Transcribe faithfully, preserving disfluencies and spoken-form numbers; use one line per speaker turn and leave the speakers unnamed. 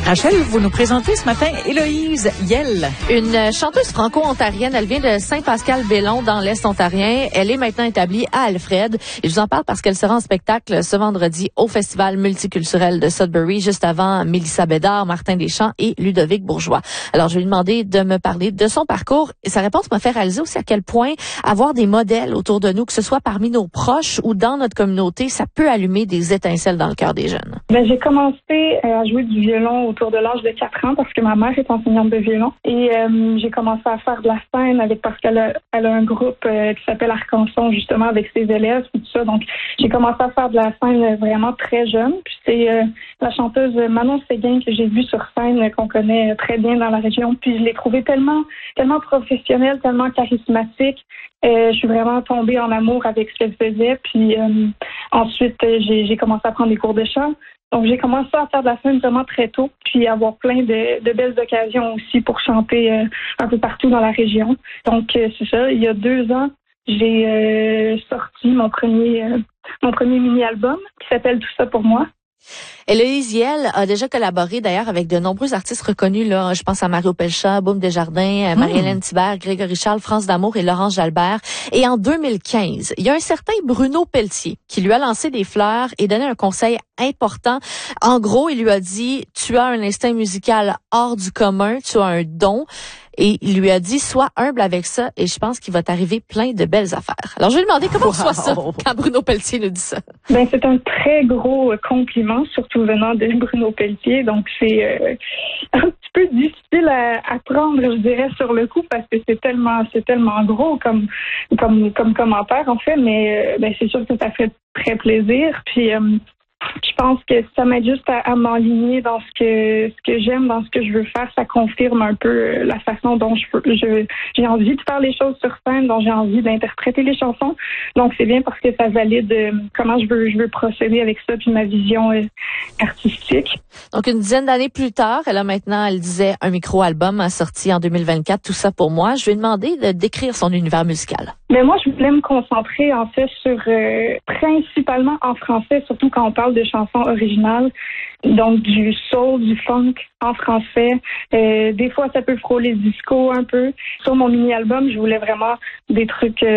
Rachel, vous nous présentez ce matin Héloïse Yelle.
Une chanteuse franco-ontarienne. Elle vient de Saint-Pascal-Bellon dans l'Est ontarien. Elle est maintenant établie à Alfred. Et je vous en parle parce qu'elle sera en spectacle ce vendredi au Festival multiculturel de Sudbury, juste avant Mélissa Bédard, Martin Deschamps et Ludovic Bourgeois. Alors, je lui ai demandé de me parler de son parcours. Et sa réponse m'a fait réaliser aussi à quel point avoir des modèles autour de nous, que ce soit parmi nos proches ou dans notre communauté, ça peut allumer des étincelles dans le cœur des jeunes.
Ben, j'ai commencé à jouer du violon autour de l'âge de quatre ans parce que ma mère est enseignante de violon. Et euh, j'ai commencé à faire de la scène avec parce qu'elle a, elle a un groupe euh, qui s'appelle Arc-en-Son, justement, avec ses élèves et tout ça. Donc, j'ai commencé à faire de la scène vraiment très jeune. Puis c'est euh, la chanteuse Manon Séguin que j'ai vue sur scène, qu'on connaît très bien dans la région. Puis je l'ai trouvée tellement, tellement professionnelle, tellement charismatique. Euh, je suis vraiment tombée en amour avec ce qu'elle faisait. Puis euh, ensuite, j'ai, j'ai commencé à prendre des cours de chant. Donc, j'ai commencé à faire de la scène vraiment très tôt, puis avoir plein de, de belles occasions aussi pour chanter euh, un peu partout dans la région. Donc, euh, c'est ça. Il y a deux ans, j'ai euh, sorti mon premier euh, mon premier mini-album qui s'appelle Tout ça pour moi.
Héloïse Yelle a déjà collaboré d'ailleurs avec de nombreux artistes reconnus. Là, je pense à Mario Pelchat, Boum Desjardins, mmh. Marie-Hélène Thibert, Grégory Charles, France d'Amour et Laurence Jalbert. Et en deux mille quinze, il y a un certain Bruno Pelletier qui lui a lancé des fleurs et donné un conseil important. En gros, il lui a dit « Tu as un instinct musical hors du commun, tu as un don. » Et il lui a dit, sois humble avec ça et je pense qu'il va t'arriver plein de belles affaires. Alors, je lui ai demandé comment wow. soit ça quand Bruno Pelletier nous dit ça.
Ben, c'est un très gros compliment, surtout venant de Bruno Pelletier. Donc, c'est euh, un petit peu difficile à, à prendre, je dirais, sur le coup parce que c'est tellement, c'est tellement gros comme, comme, comme commentaire, en fait. Mais euh, ben, c'est sûr que ça fait très plaisir. Puis, euh, je pense que ça m'aide juste à, à m'enligner dans ce que ce que j'aime, dans ce que je veux faire. Ça confirme un peu la façon dont je, je j'ai envie de faire les choses sur scène, dont j'ai envie d'interpréter les chansons. Donc c'est bien parce que ça valide euh, comment je veux je veux procéder avec ça puis ma vision euh, artistique.
Donc une dizaine d'années plus tard, elle a maintenant, elle disait, un micro-album sorti en deux mille vingt-quatre, Tout ça pour moi. Je lui ai demandé de décrire son univers musical.
Mais moi, je voulais me concentrer en fait sur euh, principalement en français, surtout quand on parle de chansons originales, donc du soul, du funk en français. Euh, des fois, ça peut frôler disco un peu. Sur mon mini-album, je voulais vraiment des trucs euh,